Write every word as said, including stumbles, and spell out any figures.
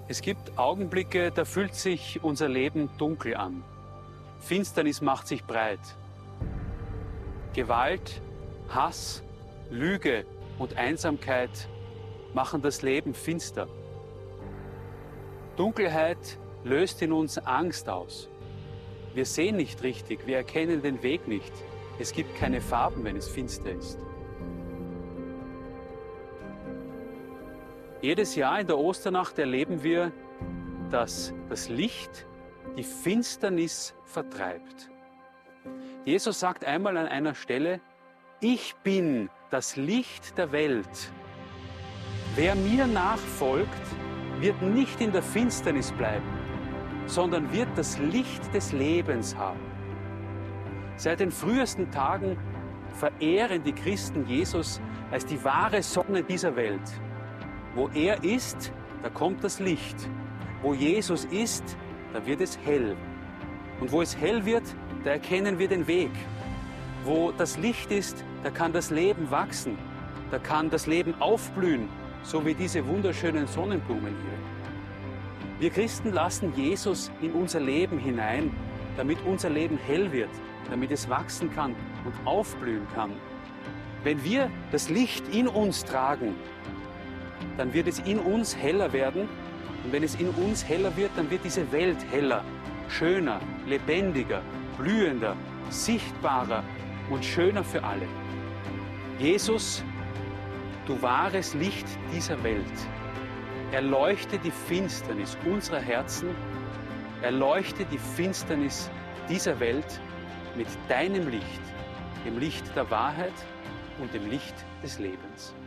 Es gibt Augenblicke, da fühlt sich unser Leben dunkel an. Finsternis macht sich breit. Gewalt, Hass, Lüge und Einsamkeit machen das Leben finster. Dunkelheit löst in uns Angst aus. Wir sehen nicht richtig, wir erkennen den Weg nicht. Es gibt keine Farben, wenn es finster ist. Jedes Jahr in der Osternacht erleben wir, dass das Licht die Finsternis vertreibt. Jesus sagt einmal an einer Stelle: Ich bin das Licht der Welt. Wer mir nachfolgt, wird nicht in der Finsternis bleiben, sondern wird das Licht des Lebens haben. Seit den frühesten Tagen verehren die Christen Jesus als die wahre Sonne dieser Welt. Wo er ist, da kommt das Licht. Wo Jesus ist, da wird es hell. Und wo es hell wird, da erkennen wir den Weg. Wo das Licht ist, da kann das Leben wachsen. Da kann das Leben aufblühen, so wie diese wunderschönen Sonnenblumen hier. Wir Christen lassen Jesus in unser Leben hinein, damit unser Leben hell wird, damit es wachsen kann und aufblühen kann. Wenn wir das Licht in uns tragen, dann wird es in uns heller werden. Und wenn es in uns heller wird, dann wird diese Welt heller, schöner, lebendiger, blühender, sichtbarer und schöner für alle. Jesus, du wahres Licht dieser Welt, erleuchte die Finsternis unserer Herzen, erleuchte die Finsternis dieser Welt mit deinem Licht, dem Licht der Wahrheit und dem Licht des Lebens.